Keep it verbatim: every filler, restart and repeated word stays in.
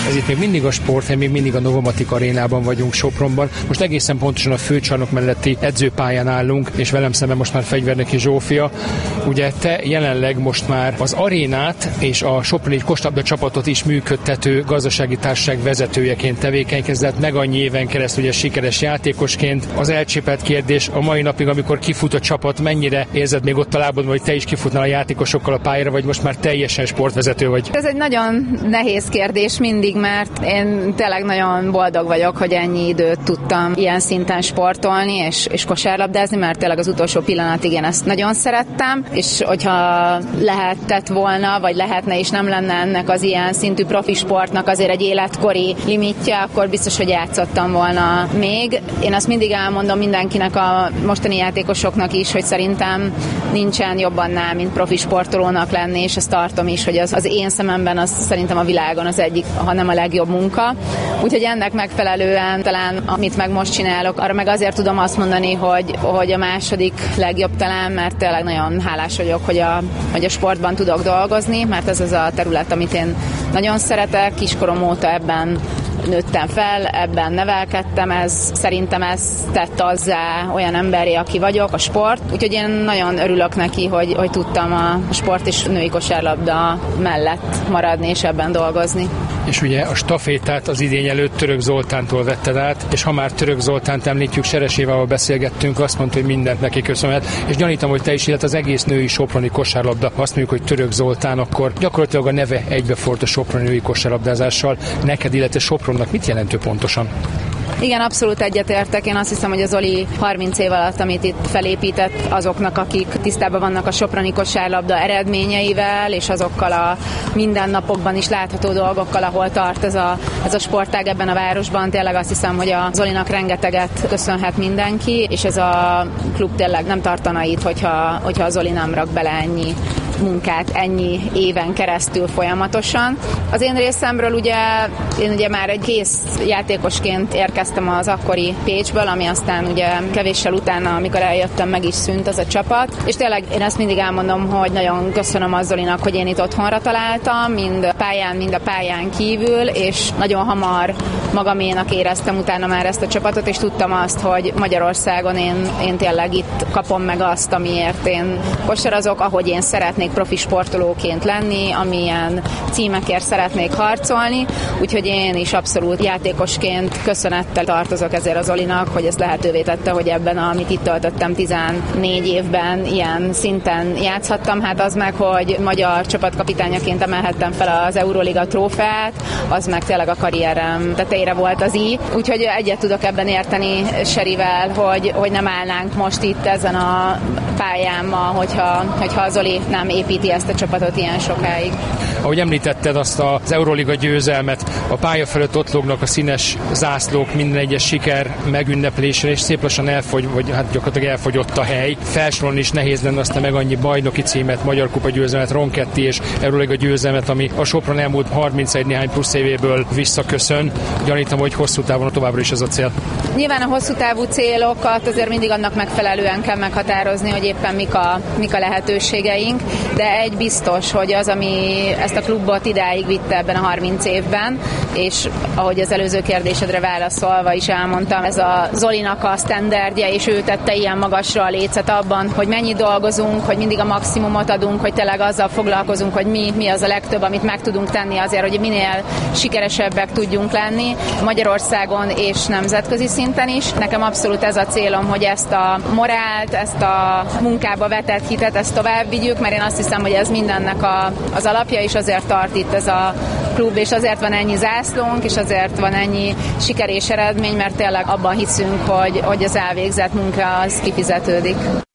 Ez itt még mindig a Sporthely, még mindig a Novomatic arénában vagyunk Sopronban. Most egészen pontosan a főcsarnok melletti edzőpályán állunk, és velem szemben most már Fegyverneki Zsófia. Ugye te jelenleg most már az arénát és a soproni kosárlabda csapatot is működtető gazdasági társaság vezetőjeként tevékenykedsz, meg annyi éven keresztül ugye sikeres játékosként. Az elcsépelt kérdés a mai napig, amikor kifut a csapat, mennyire érzed még ott a lábadon, hogy te is kifutnál a játékosokkal a pályára, vagy most már teljesen sportvezető vagy? Ez egy nagyon nehéz kérdés mindig, mert én tényleg nagyon boldog vagyok, hogy ennyi időt tudtam ilyen szinten sportolni és, és kosárlabdázni, mert tényleg az utolsó pillanatig én ezt nagyon szerettem, és hogyha lehetett volna, vagy lehetne és nem lenne ennek az ilyen szintű profi sportnak azért egy életkori limitje, akkor biztos, hogy játszottam volna még. Én azt mindig elmondom mindenkinek, a mostani játékosoknak is, hogy szerintem nincsen jobb annál, mint profi sportolónak lenni, és ezt tartom is, hogy az, az én szememben az szerintem a világon az egyik, ha nem a legjobb munka. Úgyhogy ennek megfelelően talán, amit meg most csinálok, arra meg azért tudom azt mondani, hogy, hogy a második legjobb talán, mert tényleg nagyon hálás vagyok, hogy a, hogy a sportban tudok dolgozni, mert ez az a terület, amit én nagyon szeretek, kiskorom óta ebben nőttem fel, ebben nevelkedtem, ez szerintem ez tett azzá olyan emberi, aki vagyok, a sport. Úgyhogy én nagyon örülök neki, hogy, hogy tudtam a sport és női kosárlabda mellett maradni és ebben dolgozni. És ugye a stafétát az idény előtt Török Zoltántól vetted át, és ha már Török Zoltánt említjük, Seres Évával beszélgettünk, azt mondta, hogy mindent neki köszönhet, és gyanítom, hogy te is, illetve az egész női soproni kosárlabda, azt mondjuk, hogy Török Zoltán, akkor gyakorlatilag a neve egybefort a soproni női kosárlabdázással. Neked, illetve Sopronnak mit jelentő pontosan? Igen, abszolút egyetértek. Én azt hiszem, hogy az Zoli harminc év alatt, amit itt felépített, azoknak, akik tisztában vannak a soproni kosárlabda eredményeivel, és azokkal a mindennapokban is látható dolgokkal, ahol tart ez a, ez a sportág ebben a városban. Tényleg azt hiszem, hogy a Zolinak rengeteget köszönhet mindenki, és ez a klub tényleg nem tartana itt, hogyha, hogyha a Zoli nem rak bele ennyi munkát ennyi éven keresztül folyamatosan. Az én részemről ugye, én ugye már egy kész játékosként érkeztem az akkori Pécsből, ami aztán ugye kevéssel utána, amikor eljöttem, meg is szűnt az a csapat. És tényleg én ezt mindig elmondom, hogy nagyon köszönöm az Zolinak, hogy én itt otthonra találtam, mind pályán, mind a pályán kívül, és nagyon hamar magaménak éreztem utána már ezt a csapatot, és tudtam azt, hogy Magyarországon én, én tényleg itt kapom meg azt, amiért én kosarazok, ahogy én szeretnék profi sportolóként lenni, amilyen címekért szeretnék harcolni, úgyhogy én is abszolút játékosként köszönettel tartozok ezért az Olinak, hogy ezt lehetővé tette, hogy ebben, amit itt töltöttem tizennégy évben ilyen szinten játszhattam, hát az meg, hogy magyar csapatkapitányaként emelhettem fel az Euroliga trófeát, az meg tényleg a karrierem tetejére volt az í, úgyhogy egyet tudok ebben érteni Serivel, hogy, hogy nem állnánk most itt ezen a pályámmal, hogyha, hogyha az Zoli nem építi ezt a csapatot ilyen sokáig. Ahogy említetted azt az Euroliga győzelmet, a pálya fölött ott lógnak a színes zászlók minden egyes siker megünneplésre, és szép lassan elfogy, vagy hát gyakorlatilag elfogyott a hely. Felsorolni is nehéz lenne azt a meg annyi bajnoki címet, Magyar Kupa győzelmet, Ronketti és Euroliga győzelmet, ami a Sopron elmúlt harmincegy néhány plusz évéből visszaköszön. Gyanítom, hogy hosszú távon továbbra is ez a cél. Nyilván a hosszú távú célokat azért mindig annak megfelelően kell meghatározni, hogy éppen mik a, mik a lehetőségeink, de egy biztos, hogy az, ami ezt a klubot idáig vitte ebben a harminc évben, és ahogy az előző kérdésedre válaszolva is elmondtam, ez a Zolinak a sztenderdje, és ő tette ilyen magasra a lécet abban, hogy mennyit dolgozunk, hogy mindig a maximumot adunk, hogy tényleg azzal foglalkozunk, hogy mi, mi az a legtöbb, amit meg tudunk tenni azért, hogy minél sikeresebbek tudjunk lenni Magyarországon és nemzetközi szinten is. Nekem abszolút ez a célom, hogy ezt a morált, ezt a munkába vetett hitet, ezt tovább vigyük, mert én azt hiszem, hogy ez mindennek a, az alapja, és azért tart itt ez a klub, és azért van ennyi zászlónk, és azért van ennyi siker és eredmény, mert tényleg abban hiszünk, hogy, hogy az elvégzett munka az kifizetődik.